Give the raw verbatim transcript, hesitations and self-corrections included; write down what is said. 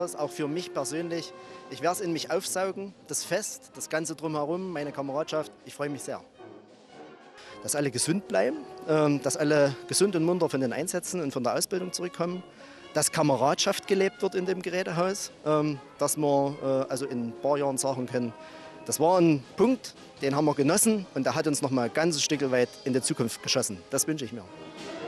Auch für mich persönlich, ich werde es in mich aufsaugen, das Fest, das Ganze drumherum, meine Kameradschaft, ich freue mich sehr. Dass alle gesund bleiben, ähm, dass alle gesund und munter von den Einsätzen und von der Ausbildung zurückkommen, dass Kameradschaft gelebt wird in dem Gerätehaus, ähm, dass wir äh, also in ein paar Jahren sagen können, das war ein Punkt, den haben wir genossen und der hat uns noch mal ein ganzes Stück weit in die Zukunft geschossen. Das wünsche ich mir.